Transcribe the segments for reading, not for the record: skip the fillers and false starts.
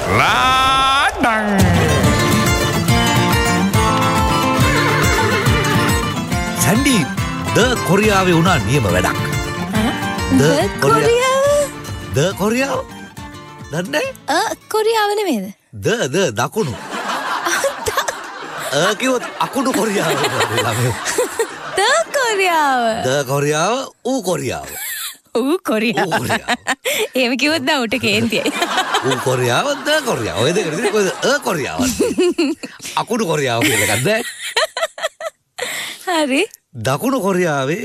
ලාඩං Sandy ද කොරියාවේ වුණා නියම වැඩක්. ද කොරියාව දන්නේ? කොරියාව නෙමෙයිද? ද දකුණු. කිව්වොත් අකුණු කොරියාව. ද කොරියාව. ද කොරියාව ඌ කොරියාව. ඌ කොරියාව. එහෙම කිව්වොත් දැන් උට කේන්තියි. ඌ කොරියාව ද කොරියාව. ඔය දෙක විතර කොයිද කොරියාව. අකුණු කොරියාව කියලා ගන්නද? හරි. දකුණු කොරියාවේ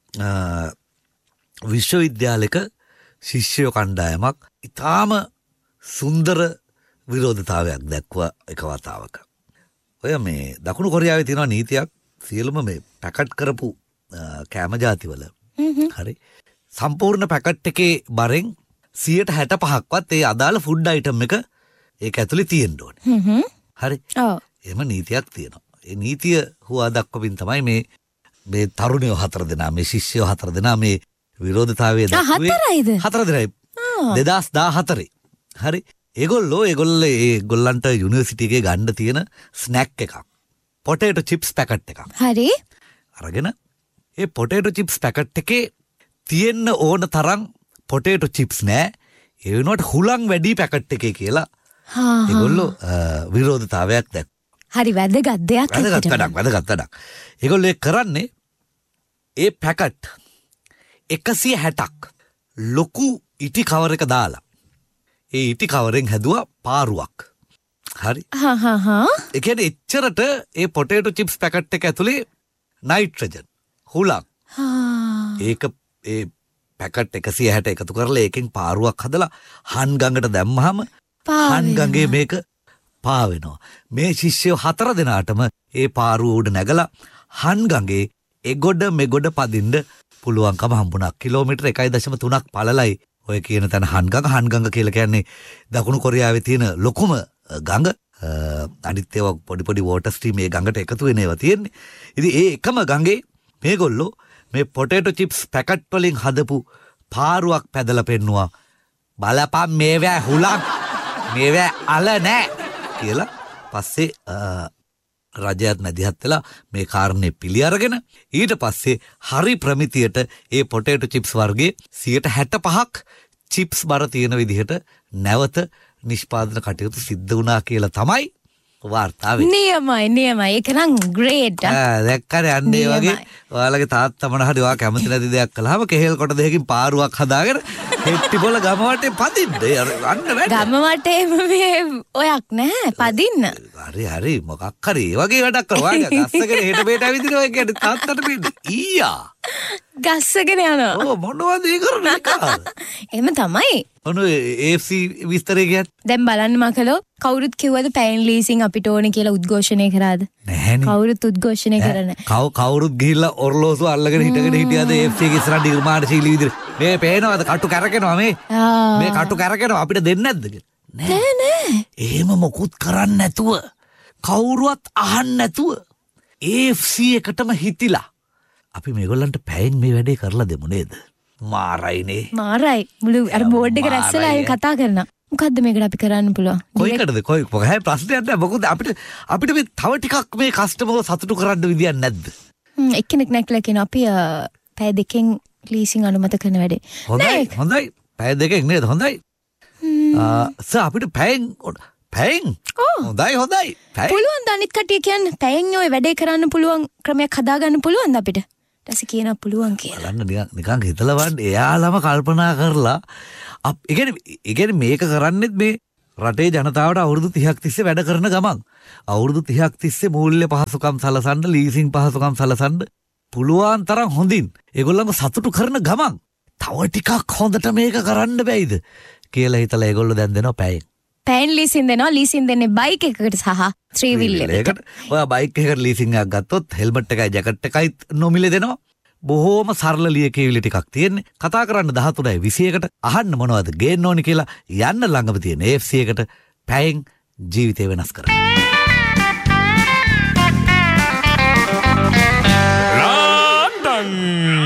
විශ්වවිද්‍යාලයක ශිෂ්‍ය කණ්ඩායමක් ඉතාම සුන්දර විරෝධතාවයක් දැක්වා එක වතාවක. ඔය මේ දකුණු කොරියාවේ තියෙනවා නීතියක් සියලුම මේ පැකට් කරපු කෑම ජාතිවල හරි සම්පූර්ණ පැකට් එකේ බරෙන් 65%ක්වත් ඒ අදාළ ෆුඩ් අයිටම් එක ඒක ඇතුලේ තියෙන්න ඕනේ. හරි. ඔව්. එහෙම නීතියක් තියෙනවා. ඒ නීතිය හුවා දක්වමින් තමයි මේ තරුණයෝ 4 දෙනා මේ ශිෂ්‍යයෝ 4 දෙනා මේ විරෝධතාවය දක්වුවේ. 4 දෙනයි. 2014. හරි. ඒගොල්ලන්ට යුනිවර්සිටි එකේ ගන්න තියෙන ස්නැක් එකක්. පොටේටෝ චිප්ස් පැකට් එකක්. හරි. අරගෙන ඒ පොටේටෝ චිප්ස් පැකට් එකේ තියෙන්න ඕන තරම් පොටේටෝ චිප්ස් නෑ. ඒ වෙනුවට හුලං වැඩි පැකට් එකේ කියලා ඒගොල්ලෝ විරෝධතාවයක් දැක්වුවා. හරි වැදගත් දෙයක්. වැදගත් වැඩක්. ඒගොල්ලෝ කරන්නේ ඒ පැකට් 160ක් ලොකු ඉටි කවර් එක දාලා ඒ ඉටි කවරෙන් හැදුවා පාරුවක්. හරි. ඒ කියන්නේ එච්චරට ඒ පොටේටෝ චිප්ස් පැකට් එක ඇතුලේ නයිට්‍රජන් හුලං. ඒක ඒ පැකට් 160 එකතු කරලා ඒකෙන් පාරුවක් හදලා හන් ගඟට දැම්මහම හන් ගඟේ මේක පා වෙනවා. මේ ශිෂ්‍යයෝ 4 දෙනාටම ඒ පාරුව උඩ නැගලා හන් ගඟේ එගොඩ මෙගොඩ පදින්න පුළුවන්කම හම්බුණා. කිලෝමීටර් 1.3ක් පළලයි ඔය කියන තැන හන් ගඟ කියලා කියන්නේ දකුණු කොරියාවේ තියෙන ලොකුම ගඟ. අනිත් ඒවා පොඩි වෝටර් ස්ට්‍රීම් මේ ගඟට එකතු වෙන ඒවා තියෙන්නේ. ඉතින් ඒ එකම ගඟේ මේගොල්ලෝ මේ පොටේටෝ චිප්ස් පැකට් වලින් හදපු පාරුවක් පැදලා පෙන්නුවා. බලපන් මේවැ හුලක් මේවැ අල නෑ කියලා. පස්සේ රජයත් මැදිහත් වෙලා මේ කාරණේ පිළි අරගෙන ඊට පස්සේ හරි ප්‍රමිතියට ඒ පොටේටෝ චිප්ස් වර්ගයේ 65ක් චිප්ස් බර තියෙන විදිහට නැවත නිෂ්පාදන කටයුතු සිද්ධ වුණා කියලා තමයි වාර්තා වෙන්නේ. නියමයි. ඒක නම් ග්‍රේට්. දැක්කනේ අන්න ඒ වගේ ඔයාලගේ තාත්තා මොන හරි ඔයා කැමති නැති දෙයක් කළාම කෙහෙල් කොට දෙකකින් පාරුවක් හදාගෙන හෙට්ටි පොළ ගම වටේ පදින්න. අන්න වැඩ. ගම වටේ මේ ඔයක් නැහැ පදින්න. හරි මොකක් හරි ඒ වගේ වැඩක් කරනවා. ගස්සගෙන හෙට මෙහෙට ඇවිදිනවා කියන්නේ තාත්තට මෙන්න ඊයා. ගස්සගෙන යනවා. ඔව් මොනවද ඒ කරන්නේ කාද? එහෙම තමයි. ඔන්න AFC විස්තරය කියන්නේ. දැන් බලන්න මකලෝ කවුරුත් කිව්වද පැන් ලීසින් අපිට ඕනේ කියලා උද්ඝෝෂණය කරාද? නැහැනේ. කවුරුත් උද්ඝෝෂණය කරන්නේ. කවුරුත් ගිහිල්ලා ඔර්ලෝසුව අල්ලගෙන හිටගෙන හිටියාද AFC එකේ ඉස්සරහ නිර්මාණශීලී විදිහට. මේ පේනවද කටු කැරකෙනවා මේ? මේ කටු කැරකෙනවා අපිට දෙන්නේ නැද්ද කියලා? නෑ. එහෙම මොකුත් කරන්නේ නැතුව කවුරුවත් අහන්නේ නැතුව AFC එකටම හිතිලා අපි මේගොල්ලන්ට පැයෙන් මේ වැඩේ කරලා දෙමු නේද? මාරයිනේ. මාරයි. මුළු අර බෝඩ් එක රැස්සලා ඒ කතා කරනවා. මොකද්ද මේකට අපි කරන්න පුළුවන්? කොයිකටද කොයි ප්‍රශ්නයක් නැහැ. මොකද අපිට මේ තව ටිකක් මේ කස්ටමර්ව සතුටු කරන්න විදියක් නැද්ද? එක්කෙනෙක් නැක්ලා කියන අපි පැය දෙකෙන් ලීසින් අනුමත කරන වැඩේ. හොඳයි. පැය දෙකෙන් නේද? හොඳයි. අපිට පැයෙන් හොඳයි. පුළුවන් ද අනිත් කටිය කියන්නේ පැයෙන් ඔය වැඩේ කරන්න පුළුවන් ක්‍රමයක් හදාගන්න පුළුවන්ද අපිට? ඊටසේ කියන පුළුවන් කියලා. බලන්න නිකන් හිතලා බලන්න එයාලම කල්පනා කරලා ඒ කියන්නේ මේක කරන්නේත් මේ රටේ ජනතාවට අවුරුදු 30ක් තිස්සේ වැඩ කරන ගමන් අවුරුදු 30ක් තිස්සේ මූල්‍ය පහසුකම් සලසන්න ලීසින් පහසුකම් සලසන්න පුළුවන් තරම් හොඳින් ඒගොල්ලන්ව සතුටු කරන ගමන් තව ටිකක් හොඳට මේක කරන්න බැයිද කියලා හිතලා ඒගොල්ලෝ දැන් දෙනවා පැයෙන්. පැන් ලීසින් දෙනවා. ලීසින් දෙන්නේ බයික් එකකට සහ 3 wheel එකකට. ඔයා බයික් එකකට ලීසින් එකක් ගත්තොත් හෙල්මට් එකයි ජැකට් එකයි නොමිලේ දෙනවා. බොහෝම සරල ලියකියවිලි ටිකක් තියෙන්නේ. කතා කරන්න 13යි 21කට අහන්න මොනවද ගේන්න ඕනි කියලා යන්න ළඟම තියෙන AFC එකට පැයෙන් ජීවිතය වෙනස් කරන්න.